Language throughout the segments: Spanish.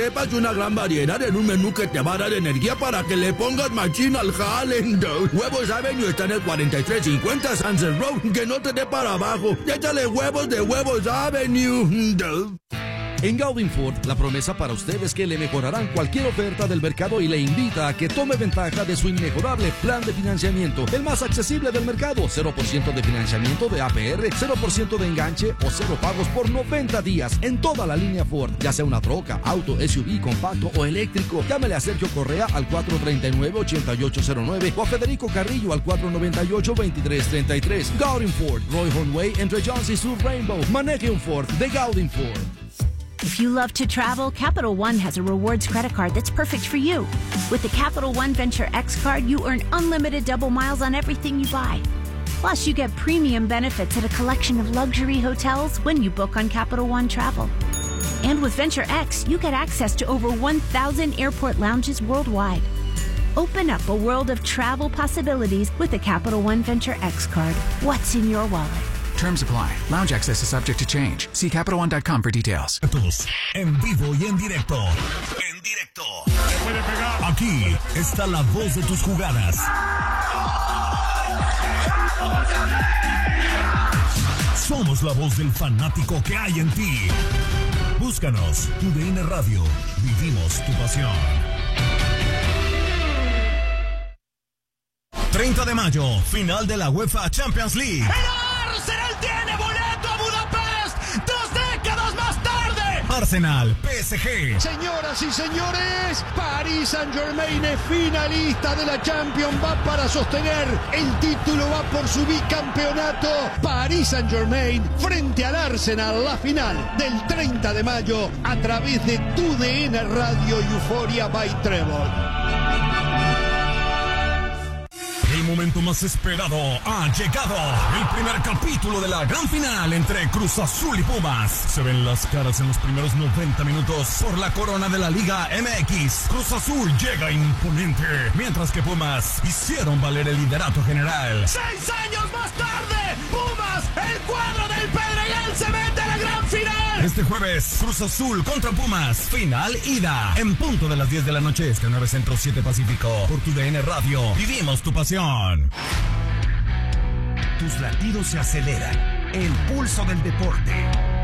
Sepas una gran variedad en un menú que te va a dar energía para que le pongas machín al jale. Huevos Avenue está en el 4350 Sunset Road. Que no te dé para abajo. Y échale huevos de Huevos Avenue. En Gaudin Ford, la promesa para usted es que le mejorarán cualquier oferta del mercado y le invita a que tome ventaja de su inmejorable plan de financiamiento, el más accesible del mercado. 0% de financiamiento de APR, 0% de enganche o 0 pagos por 90 días en toda la línea Ford, ya sea una troca, auto, SUV, compacto o eléctrico. Llámele a Sergio Correa al 439-8809 o a Federico Carrillo al 498-2333. Gaudin Ford, Roy Hornway, entre Jones y Sur Rainbow. Maneje un Ford de Gaudin Ford. If you love to travel, Capital One has a rewards credit card that's perfect for you. With the Capital One Venture X card, you earn unlimited double miles on everything you buy. Plus, you get premium benefits at a collection of luxury hotels when you book on Capital One Travel. And with Venture X, you get access to over 1,000 airport lounges worldwide. Open up a world of travel possibilities with the Capital One Venture X card. What's in your wallet? Terms apply. Lounge access is subject to change. See CapitalOne.com for details. En vivo y en directo. En directo. Aquí está la voz de tus jugadas. Somos la voz del fanático que hay en ti. Búscanos, TUDN Radio. Vivimos tu pasión. 30 de mayo, final de la UEFA Champions League. Arsenal tiene boleto a Budapest 2 décadas más tarde. Arsenal, PSG. Señoras y señores, Paris Saint-Germain es finalista de la Champions, va para sostener el título, va por su bicampeonato. Paris Saint-Germain frente al Arsenal, la final del 30 de mayo a través de TUDN Radio Euphoria by Trevor. El momento más esperado ha llegado. El primer capítulo de la gran final entre Cruz Azul y Pumas. Se ven las caras en los primeros 90 minutos por la corona de la Liga MX. Cruz Azul llega imponente, mientras que Pumas hicieron valer el liderato general. 6 años más tarde, Pumas, el cuadro del Pedregal, se mete a la gran final. Este jueves, Cruz Azul contra Pumas, final ida, en punto de las 10 de la noche, este 9 Centro 7 Pacífico, por TUDN Radio. Vivimos tu pasión. Tus latidos se aceleran. El pulso del deporte.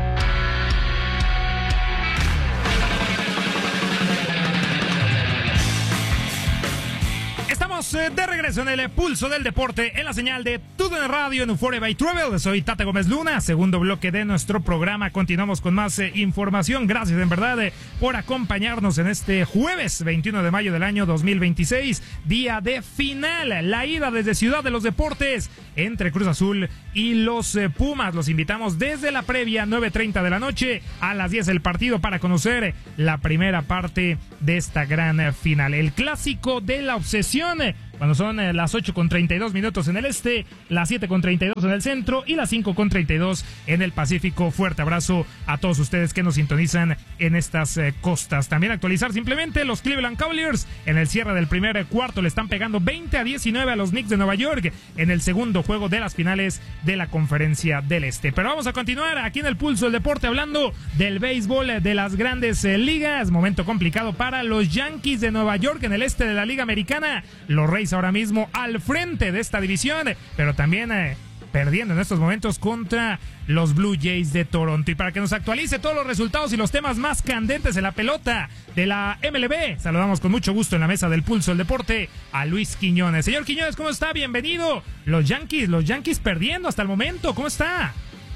Estamos de regreso en el pulso del deporte en la señal de TUDN Radio en Euphoria by Travel. Soy Tata Gómez Luna, segundo bloque de nuestro programa. Continuamos con más información. Gracias en verdad por acompañarnos en este jueves 21 de mayo del año 2026, día de final, la ida desde Ciudad de los Deportes entre Cruz Azul y los Pumas. Los invitamos desde la previa 9:30 de la noche a las 10 del partido para conocer la primera parte de esta gran final, el clásico de la obsesión, cuando son las 8:32 en el este, las 7:32 en el centro y las 5:32 en el Pacífico. Fuerte abrazo a todos ustedes que nos sintonizan en estas costas. También actualizar simplemente los Cleveland Cavaliers en el cierre del primer cuarto le están pegando 20-19 a los Knicks de Nueva York en el segundo juego de las finales de la Conferencia del Este. Pero vamos a continuar aquí en el Pulso del Deporte hablando del béisbol de las grandes ligas. Momento complicado para los Yankees de Nueva York en el este de la Liga Americana. Los Rays ahora mismo al frente de esta división, pero también perdiendo en estos momentos contra los Blue Jays de Toronto. Y para que nos actualice todos los resultados y los temas más candentes en la pelota de la MLB, saludamos con mucho gusto en la mesa del Pulso del Deporte a Luis Quiñones. Señor Quiñones, ¿cómo está? Bienvenido. Los Yankees perdiendo hasta el momento. ¿Cómo está?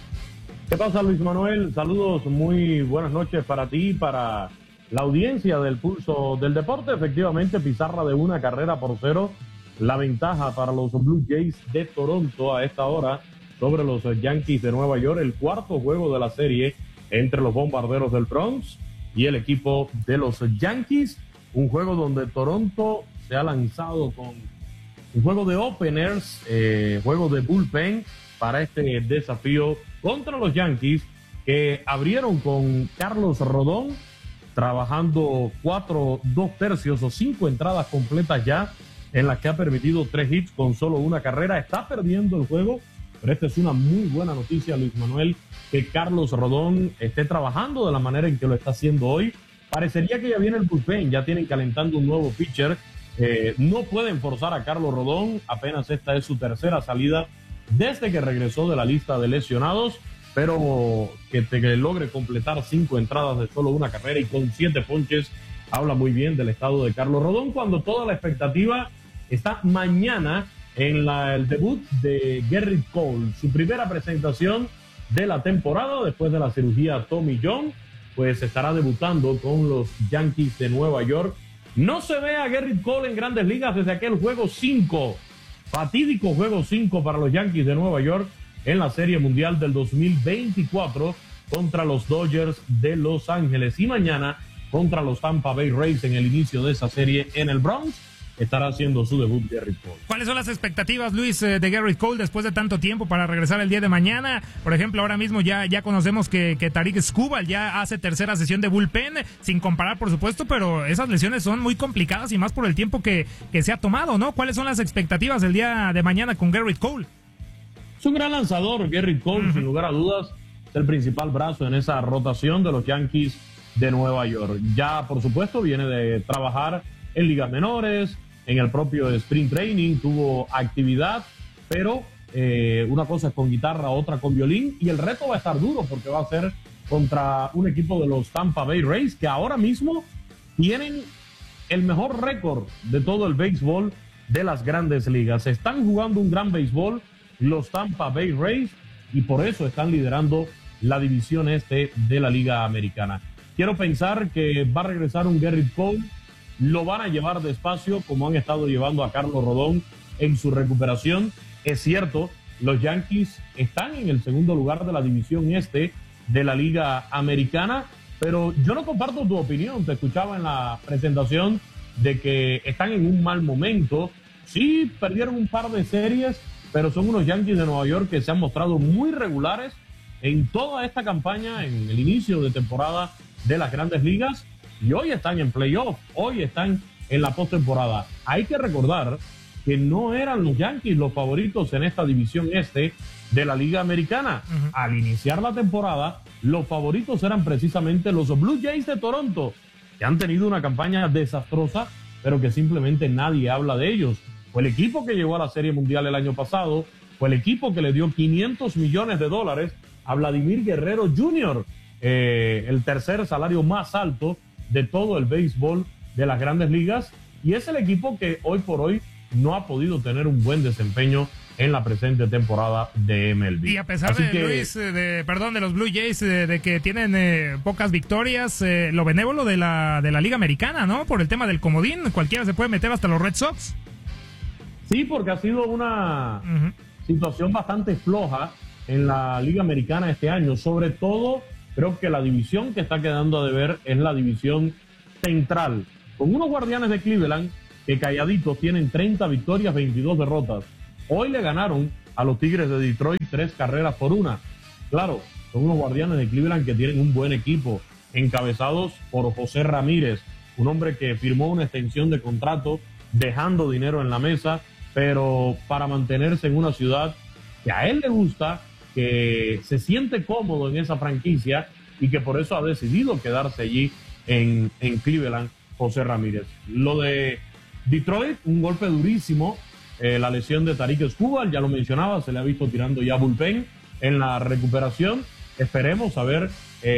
¿Qué pasa, Luis Manuel? Saludos, muy buenas noches para ti y para la audiencia del Pulso del Deporte. Efectivamente, pizarra de 1-0, la ventaja para los Blue Jays de Toronto a esta hora sobre los Yankees de Nueva York. El cuarto juego de la serie entre los Bombarderos del Bronx y el equipo de los Yankees. Un juego donde Toronto se ha lanzado con un juego de openers, juego de bullpen para este desafío contra los Yankees, que abrieron con Carlos Rodón, trabajando 2/3 o 5 entradas completas ya, en las que ha permitido 3 hits con solo 1 carrera. Está perdiendo el juego, pero esta es una muy buena noticia, Luis Manuel, que Carlos Rodón esté trabajando de la manera en que lo está haciendo hoy. parecería que ya viene el bullpen, ya tienen calentando un nuevo pitcher. No pueden forzar a Carlos Rodón, apenas esta es su tercera salida desde que regresó de la lista de lesionados, pero que logre completar 5 entradas de solo una carrera y con 7 ponches, habla muy bien del estado de Carlos Rodón, cuando toda la expectativa está mañana en el debut de Gerrit Cole, su primera presentación de la temporada después de la cirugía Tommy John, pues estará debutando con los Yankees de Nueva York. No se ve a Gerrit Cole en Grandes Ligas desde aquel juego 5, fatídico juego 5 para los Yankees de Nueva York en la Serie Mundial del 2024 contra los Dodgers de Los Ángeles, y mañana contra los Tampa Bay Rays en el inicio de esa serie en el Bronx estará haciendo su debut Gerrit Cole. ¿Cuáles son las expectativas, Luis, de Gerrit Cole después de tanto tiempo para regresar el día de mañana? Por ejemplo, ahora mismo ya conocemos que Tarik Skubal ya hace tercera sesión de bullpen, sin comparar, por supuesto, pero esas lesiones son muy complicadas y más por el tiempo que se ha tomado, ¿no? ¿Cuáles son las expectativas del día de mañana con Gerrit Cole? Es un gran lanzador, Gerrit Cole, sin lugar a dudas, es el principal brazo en esa rotación de los Yankees de Nueva York. Ya, por supuesto, viene de trabajar en ligas menores, en el propio Spring Training, tuvo actividad, pero una cosa es con guitarra, otra con violín, y el reto va a estar duro porque va a ser contra un equipo de los Tampa Bay Rays que ahora mismo tienen el mejor récord de todo el béisbol de las Grandes Ligas. Están jugando un gran béisbol los Tampa Bay Rays y por eso están liderando la división este de la Liga Americana. Quiero pensar que va a regresar un Gerrit Cole. Lo van a llevar despacio como han estado llevando a Carlos Rodón en su recuperación. Es cierto, los Yankees están en el segundo lugar de la división este de la Liga Americana, pero yo no comparto tu opinión. Te escuchaba en la presentación de que están en un mal momento. Sí, perdieron un par de series, pero son unos Yankees de Nueva York que se han mostrado muy regulares en toda esta campaña, en el inicio de temporada de las Grandes Ligas. Y hoy están en playoff, hoy están en la postemporada. Hay que recordar que no eran los Yankees los favoritos en esta división este de la Liga Americana. Al iniciar la temporada, los favoritos eran precisamente los Blue Jays de Toronto, que han tenido una campaña desastrosa, pero que simplemente nadie habla de ellos. Fue el equipo que llegó a la Serie Mundial el año pasado, fue el equipo que le dio $500 millones a Vladimir Guerrero Jr., el tercer salario más alto de todo el béisbol de las Grandes Ligas, y es el equipo que hoy por hoy no ha podido tener un buen desempeño en la presente temporada de MLB. Y a pesar de los Blue Jays, de que tienen pocas victorias, lo benévolo de la Liga Americana, ¿no? Por el tema del comodín, cualquiera se puede meter, hasta los Red Sox. Sí, porque ha sido una situación bastante floja en la Liga Americana este año, sobre todo. Creo que la división que está quedando a deber es la división central, con unos Guardianes de Cleveland que calladitos tienen 30 victorias, 22 derrotas. Hoy le ganaron a los Tigres de Detroit 3-1. Claro, son unos Guardianes de Cleveland que tienen un buen equipo, encabezados por José Ramírez, un hombre que firmó una extensión de contrato, dejando dinero en la mesa, pero para mantenerse en una ciudad que a él le gusta, que se siente cómodo en esa franquicia y que por eso ha decidido quedarse allí en Cleveland, José Ramírez. Lo de Detroit, un golpe durísimo, la lesión de Tarik Skubal, ya lo mencionaba, se le ha visto tirando ya bullpen en la recuperación. Esperemos a ver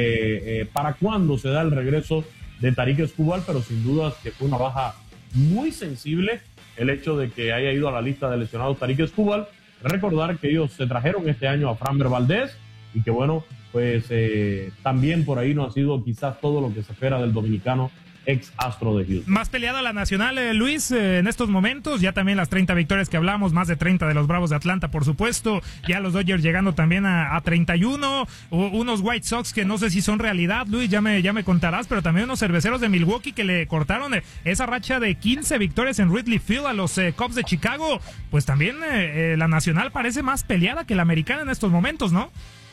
para cuándo se da el regreso de Tarik Skubal, pero sin duda que fue una baja muy sensible el hecho de que haya ido a la lista de lesionados Tarik Skubal. Recordar que ellos se trajeron este año a Framber Valdez y que bueno, pues también por ahí no ha sido quizás todo lo que se espera del dominicano ex astro de Houston. Más peleada la nacional, Luis, en estos momentos, ya también las 30 victorias que hablamos, más de 30 de los Bravos de Atlanta, por supuesto, ya los Dodgers llegando también a 31, unos White Sox que no sé si son realidad, Luis, ya me contarás, pero también unos Cerveceros de Milwaukee que le cortaron esa racha de 15 victorias en Wrigley Field a los Cubs de Chicago. Pues también la nacional parece más peleada que la americana en estos momentos, ¿no?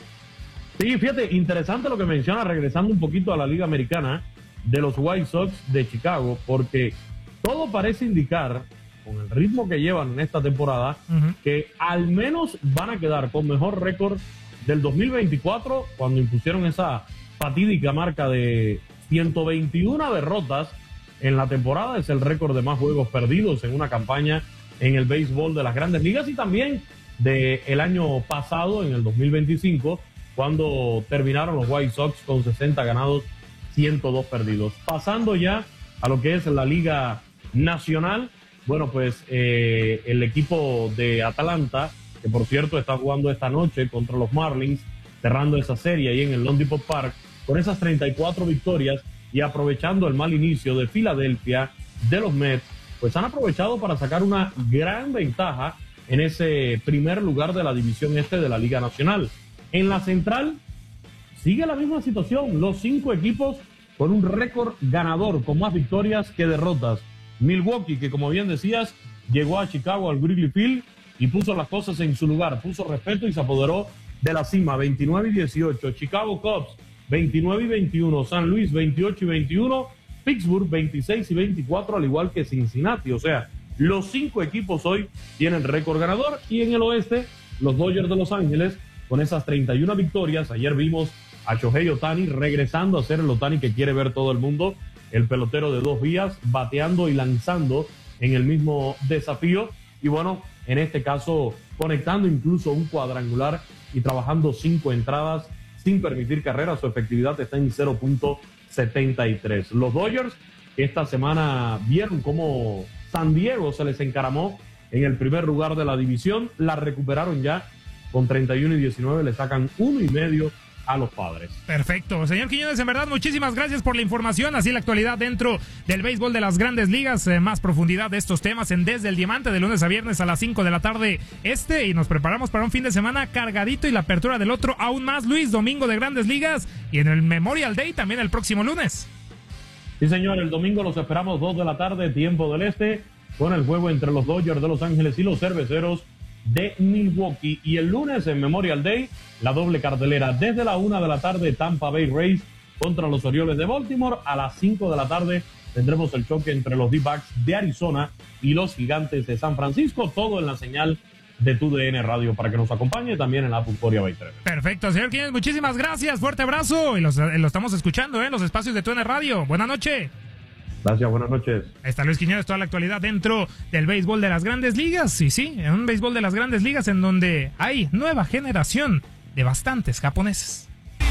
Sí, fíjate, interesante lo que menciona, regresando un poquito a la Liga Americana, de los White Sox de Chicago, porque todo parece indicar, con el ritmo que llevan en esta temporada, que al menos van a quedar con mejor récord del 2024, cuando impusieron esa fatídica marca de 121 derrotas en la temporada. Es el récord de más juegos perdidos en una campaña en el béisbol de las Grandes Ligas y también del año pasado, en el 2025, cuando terminaron los White Sox con 60 ganados, 102 perdidos. Pasando ya a lo que es la Liga Nacional, bueno, pues el equipo de Atlanta, que por cierto está jugando esta noche contra los Marlins, cerrando esa serie ahí en el Loan Depot Park, con esas 34 victorias y aprovechando el mal inicio de Filadelfia, de los Mets, pues han aprovechado para sacar una gran ventaja en ese primer lugar de la división este de la Liga Nacional. En la central sigue la misma situación, los 5 equipos con un récord ganador, con más victorias que derrotas. Milwaukee, que como bien decías, llegó a Chicago al Wrigley Field y puso las cosas en su lugar, puso respeto y se apoderó de la cima, 29-18. Chicago Cubs, 29-21. San Luis, 28-21. Pittsburgh, 26-24, al igual que Cincinnati. O sea, los 5 equipos hoy tienen récord ganador. Y en el oeste, los Dodgers de Los Ángeles, con esas 31 victorias. Ayer vimos a Shohei Ohtani regresando a ser el Ohtani que quiere ver todo el mundo. El pelotero de 2 vías, bateando y lanzando en el mismo desafío. Y bueno, en este caso, conectando incluso un cuadrangular y trabajando 5 entradas sin permitir carreras. Su efectividad está en 0.73. Los Dodgers esta semana vieron cómo San Diego se les encaramó en el primer lugar de la división. La recuperaron ya con 31-19. Le sacan 1.5 a los Padres. Perfecto. Señor Quiñones, en verdad, muchísimas gracias por la información. Así la actualidad dentro del béisbol de las Grandes Ligas. Más profundidad de estos temas en Desde el Diamante, de lunes a viernes a las 5 de la tarde y nos preparamos para un fin de semana cargadito y la apertura del otro aún más, Luis, domingo de Grandes Ligas y en el Memorial Day también el próximo lunes. Sí, señor, el domingo los esperamos 2 de la tarde, tiempo del este, con el juego entre los Dodgers de Los Ángeles y los Cerveceros de Milwaukee. Y el lunes en Memorial Day, la doble cartelera desde la 1 de la tarde, Tampa Bay Rays contra los Orioles de Baltimore. A las 5 de la tarde tendremos el choque entre los D-Backs de Arizona y los Gigantes de San Francisco. Todo en la señal de TUDN Radio para que nos acompañe también en la Euforia Bay 3. Perfecto, señor Quiñones, muchísimas gracias, fuerte abrazo y lo estamos escuchando en los espacios de TUDN Radio. Buenas noches. Gracias, buenas noches. Ahí está Luis Quiñones, toda la actualidad dentro del béisbol de las Grandes Ligas. Y sí, en un béisbol de las Grandes Ligas en donde hay nueva generación de bastantes japoneses.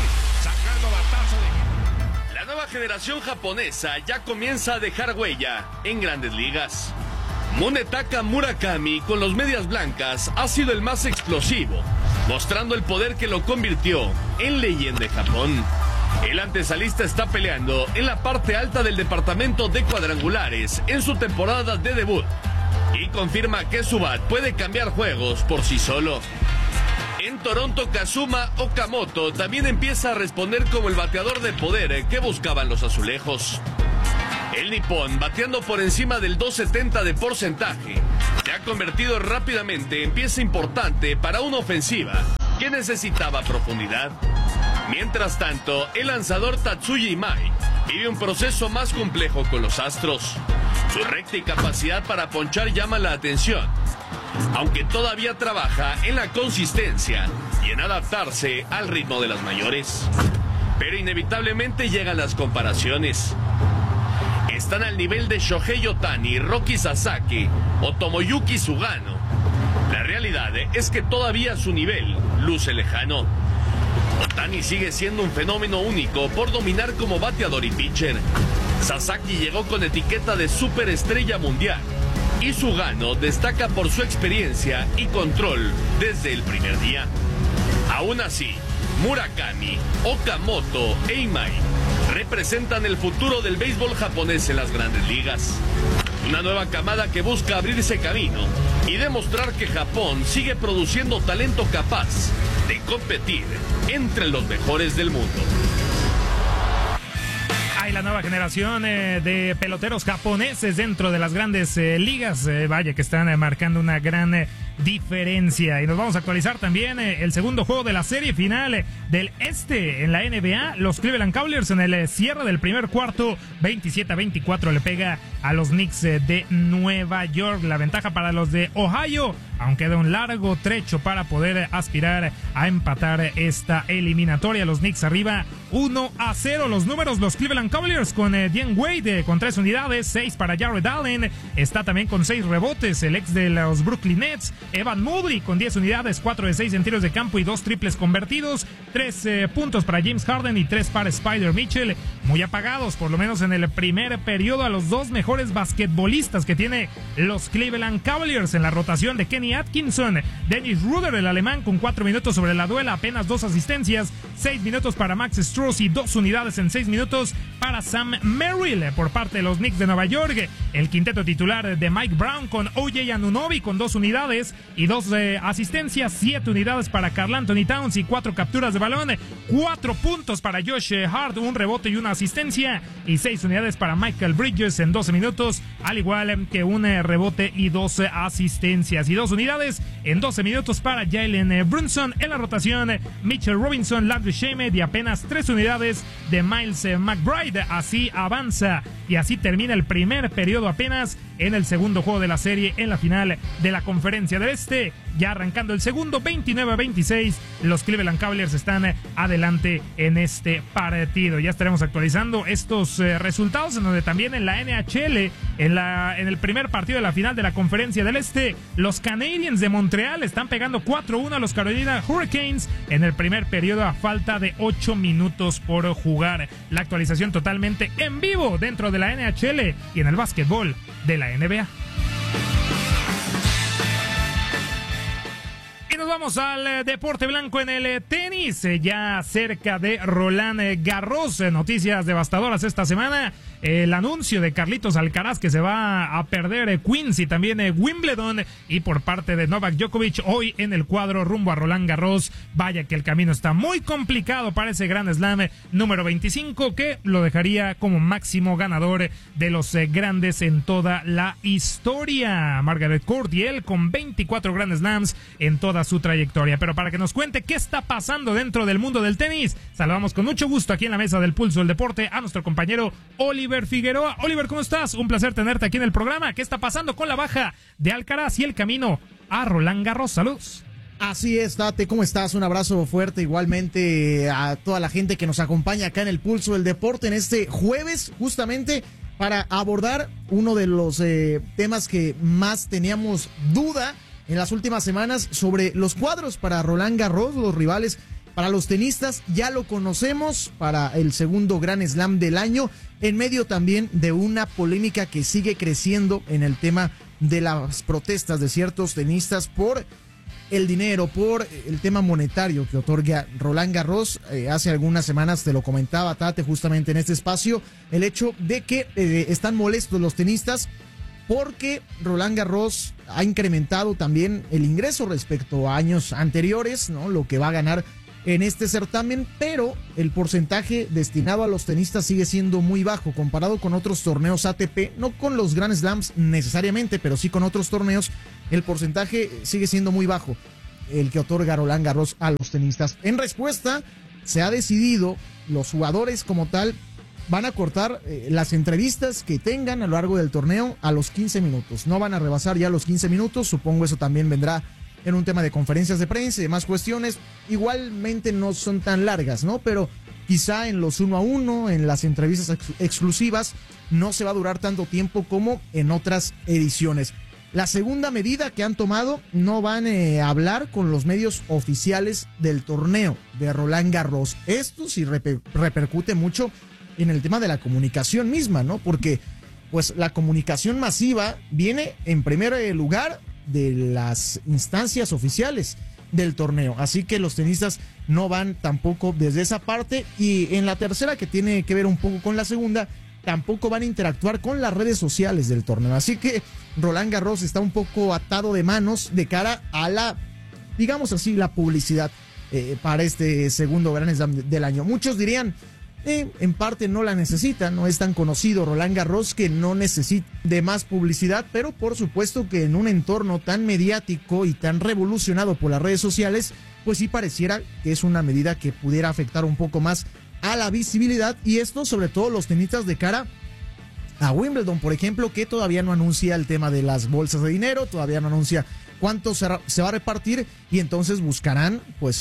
La nueva generación japonesa ya comienza a dejar huella en Grandes Ligas. Munetaka Murakami con los medias blancas ha sido el más explosivo, mostrando el poder que lo convirtió en leyenda de Japón. El antesalista está peleando en la parte alta del departamento de cuadrangulares en su temporada de debut y confirma que su bat puede cambiar juegos por sí solo. En Toronto, Kazuma Okamoto también empieza a responder como el bateador de poder que buscaban los azulejos. El nipón, bateando por encima del .270 de porcentaje, se ha convertido rápidamente en pieza importante para una ofensiva que necesitaba profundidad. Mientras tanto, el lanzador Tatsuya Imai vive un proceso más complejo con los Astros. Su recta y capacidad para ponchar llama la atención, aunque todavía trabaja en la consistencia y en adaptarse al ritmo de las mayores. Pero inevitablemente llegan las comparaciones. Están al nivel de Shohei Ohtani, Roki Sasaki o Tomoyuki Sugano. La realidad es que todavía su nivel luce lejano. Ohtani sigue siendo un fenómeno único por dominar como bateador y pitcher. Sasaki llegó con etiqueta de superestrella mundial y Sugano destaca por su experiencia y control desde el primer día. Aún así, Murakami, Okamoto e Imai representan el futuro del béisbol japonés en las Grandes Ligas. Una nueva camada que busca abrirse camino y demostrar que Japón sigue produciendo talento capaz de competir entre los mejores del mundo. Hay la nueva generación de peloteros japoneses dentro de las Grandes Ligas. Vaya que están marcando una gran diferencia. Y nos vamos a actualizar también el segundo juego de la serie final del este en la NBA. Los Cleveland Cavaliers en el cierre del primer cuarto, 27-24 le pega a los Knicks de Nueva York. La ventaja para los de Ohio, aunque queda un largo trecho para poder aspirar a empatar esta eliminatoria. Los Knicks arriba 1-0. Los números, los Cleveland Cavaliers con Dwayne Wade con 3 unidades, 6 para Jarrett Allen, está también con 6 rebotes el ex de los Brooklyn Nets. Evan Mobley con 10 unidades, 4 de 6 en tiros de campo y 2 triples convertidos, 3 puntos para James Harden y 3 para Spider Mitchell. Muy apagados, por lo menos en el primer periodo, a los dos mejores basquetbolistas que tiene los Cleveland Cavaliers en la rotación de Kenny Atkinson. Dennis Schroeder, el alemán, con 4 minutos sobre la duela, apenas 2 asistencias, 6 minutos para Max Strus y 2 unidades en 6 minutos para Sam Merrill. Por parte de los Knicks de Nueva York, el quinteto titular de Mike Brown con OJ Anunoby con 2 unidades y 2 asistencias, 7 unidades para Karl Anthony Towns y 4 capturas de balón, 4 puntos para Josh Hart, 1 rebote y 1 asistencia y 6 unidades para Michael Bridges en 12 minutos, al igual que 1 rebote y 2 asistencias y 2 unidades en 12 minutos para Jalen Brunson. En la rotación, Mitchell Robinson, Landry Shamet y apenas 3 unidades de Miles McBride. Así avanza y así termina el primer periodo apenas en el segundo juego de la serie en la final de la Conferencia del Este. Ya arrancando el segundo, 29-26, los Cleveland Cavaliers están adelante en este partido. Ya estaremos actualizando estos resultados, en donde también en la NHL, en el primer partido de la final de la Conferencia del Este, los Canadiens de Montreal están pegando 4-1 a los Carolina Hurricanes en el primer periodo a falta de 8 minutos por jugar. La actualización totalmente en vivo dentro de la NHL y en el básquetbol de la NBA. Y nos vamos al deporte blanco en el tenis, ya cerca de Roland Garros. Noticias devastadoras esta semana. El anuncio de Carlitos Alcaraz que se va a perder Queens y también Wimbledon, y por parte de Novak Djokovic hoy en el cuadro rumbo a Roland Garros. Vaya que el camino está muy complicado para ese Grand Slam número 25, que lo dejaría como máximo ganador de los grandes en toda la historia. Margaret Court y él con 24 Grand Slams en toda su trayectoria. Pero para que nos cuente qué está pasando dentro del mundo del tenis, saludamos con mucho gusto aquí en la mesa del Pulso del Deporte a nuestro compañero Oliver Figueroa. Oliver, ¿cómo estás? Un placer tenerte aquí en el programa. ¿Qué está pasando con la baja de Alcaraz y el camino a Roland Garros? Saludos. Así es, Tate, ¿cómo estás? Un abrazo fuerte igualmente a toda la gente que nos acompaña acá en el Pulso del Deporte en este jueves, justamente para abordar uno de los temas que más teníamos duda en las últimas semanas sobre los cuadros para Roland Garros, los rivales para los tenistas. Ya lo conocemos para el segundo Grand Slam del año, en medio también de una polémica que sigue creciendo en el tema de las protestas de ciertos tenistas por el dinero, por el tema monetario que otorga Roland Garros. Hace algunas semanas te lo comentaba, Tate, justamente en este espacio, el hecho de que están molestos los tenistas porque Roland Garros ha incrementado también el ingreso respecto a años anteriores, ¿no? Lo que va a ganar en este certamen, pero el porcentaje destinado a los tenistas sigue siendo muy bajo comparado con otros torneos ATP, no con los Grand Slams necesariamente, pero sí con otros torneos. El porcentaje sigue siendo muy bajo, el que otorga Roland Garros a los tenistas. En respuesta, se ha decidido, los jugadores como tal van a cortar las entrevistas que tengan a lo largo del torneo a los 15 minutos. No van a rebasar ya los 15 minutos, supongo eso también vendrá en un tema de conferencias de prensa y demás cuestiones. Igualmente no son tan largas, ¿no? Pero quizá en los 1 a 1, en las entrevistas exclusivas, no se va a durar tanto tiempo como en otras ediciones. La segunda medida que han tomado, no van a hablar con los medios oficiales del torneo de Roland Garros. Esto sí repercute mucho en el tema de la comunicación misma, ¿no? Porque pues la comunicación masiva viene en primer lugar de las instancias oficiales del torneo, así que los tenistas no van tampoco desde esa parte. Y en la tercera, que tiene que ver un poco con la segunda, tampoco van a interactuar con las redes sociales del torneo, así que Roland Garros está un poco atado de manos de cara a la, digamos así, la publicidad para este segundo Grand Slam del año. Muchos dirían, en parte no la necesita, no es tan conocido Roland Garros que no necesita de más publicidad, pero por supuesto que en un entorno tan mediático y tan revolucionado por las redes sociales, pues sí pareciera que es una medida que pudiera afectar un poco más a la visibilidad, y esto sobre todo los tenistas de cara a Wimbledon, por ejemplo, que todavía no anuncia el tema de las bolsas de dinero, todavía no anuncia cuánto se va a repartir, y entonces buscarán pues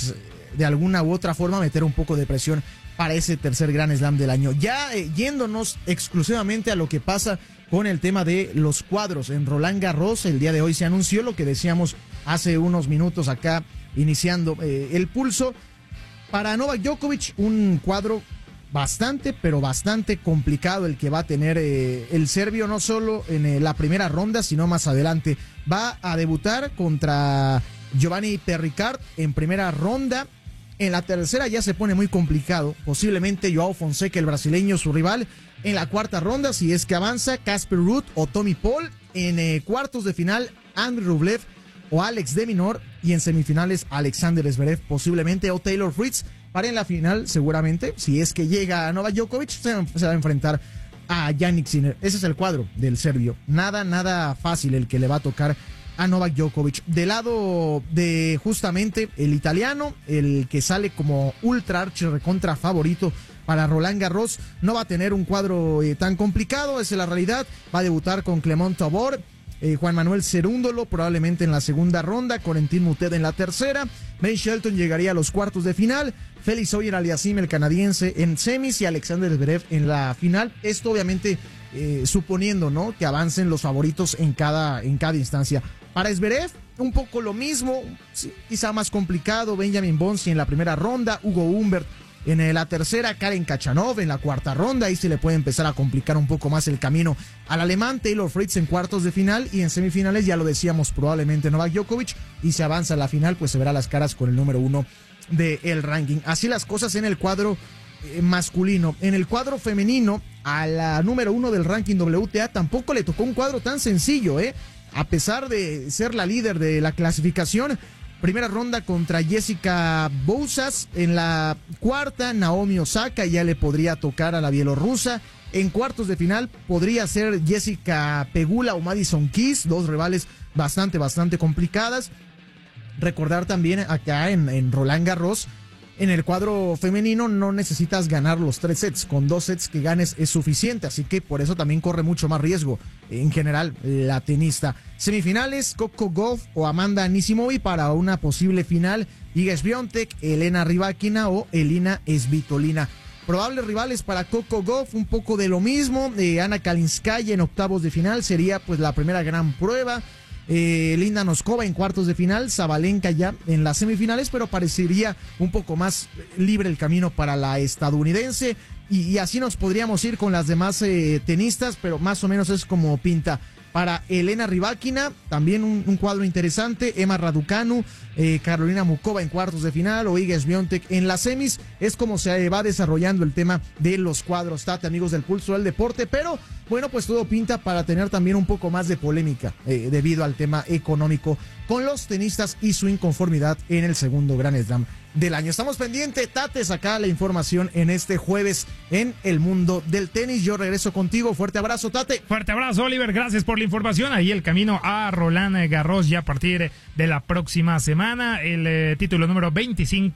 de alguna u otra forma meter un poco de presión para ese tercer Grand Slam del año. Ya yéndonos exclusivamente a lo que pasa con el tema de los cuadros en Roland Garros, el día de hoy se anunció lo que decíamos hace unos minutos acá iniciando el pulso. Para Novak Djokovic, un cuadro bastante, pero bastante complicado el que va a tener el serbio, no solo en la primera ronda, sino más adelante. Va a debutar contra Giovanni Perricard en primera ronda. En la tercera ya se pone muy complicado. Posiblemente Joao Fonseca, el brasileño, su rival. En la cuarta ronda, si es que avanza, Casper Ruud o Tommy Paul. En cuartos de final, Andrei Rublev o Alex de Minaur. Y en semifinales, Alexander Zverev posiblemente o Taylor Fritz. Para en la final, seguramente, si es que llega a Novak Djokovic, se va a enfrentar a Jannik Sinner. Ese es el cuadro del serbio. Nada fácil el que le va a tocar a Novak Djokovic. Del lado de justamente el italiano, el que sale como ultra archi recontra favorito para Roland Garros, no va a tener un cuadro tan complicado, esa es la realidad. Va a debutar con Clement Tabor, Juan Manuel Cerúndolo probablemente en la segunda ronda, Corentin Moutet en la tercera, Ben Shelton llegaría a los cuartos de final, Félix Auger-Aliassime, el canadiense, en semis y Alexander Zverev en la final. Esto obviamente suponiendo, ¿no?, que avancen los favoritos en cada instancia. Para Zverev, un poco lo mismo, sí, quizá más complicado, Benjamin Bonzi en la primera ronda, Hugo Humbert en la tercera, Karen Khachanov en la cuarta ronda, ahí se le puede empezar a complicar un poco más el camino al alemán, Taylor Fritz en cuartos de final y en semifinales, ya lo decíamos, probablemente Novak Djokovic, y se avanza a la final, pues se verá las caras con el número 1 del ranking. Así las cosas en el cuadro masculino. En el cuadro femenino, a la número 1 del ranking WTA tampoco le tocó un cuadro tan sencillo, a pesar de ser la líder de la clasificación. Primera ronda contra Jessica Bouzas. En la cuarta, Naomi Osaka, ya le podría tocar a la bielorrusa. En cuartos de final podría ser Jessica Pegula o Madison Keys, dos rivales bastante complicadas. Recordar también acá en Roland Garros, en el cuadro femenino no necesitas ganar los 3 sets, con 2 sets que ganes es suficiente, así que por eso también corre mucho más riesgo en general la tenista. Semifinales, Coco Gauff o Amanda Anisimova, para una posible final, Iga Swiatek, Elena Rybakina o Elina Svitolina. Probables rivales para Coco Gauff, un poco de lo mismo, Ana Kalinskaya en octavos de final, sería pues la primera gran prueba. Linda Noskova en cuartos de final, Sabalenka ya en las semifinales, pero parecería un poco más libre el camino para la estadounidense, y así nos podríamos ir con las demás tenistas, pero más o menos es como pinta. Para Elena Rybakina, también un cuadro interesante, Emma Raducanu, Carolina Mukova en cuartos de final o Iga Swiatek en las semis. Es como se va desarrollando el tema de los cuadros, Tate, amigos del Pulso del Deporte, pero bueno, pues todo pinta para tener también un poco más de polémica debido al tema económico con los tenistas y su inconformidad en el segundo Grand Slam del año. Estamos pendientes, Tate, saca la información en este jueves en el mundo del tenis. Yo regreso contigo. Fuerte abrazo, Tate. Fuerte abrazo, Oliver. Gracias por la información. Ahí el camino a Roland Garros ya a partir de la próxima semana. El título número 25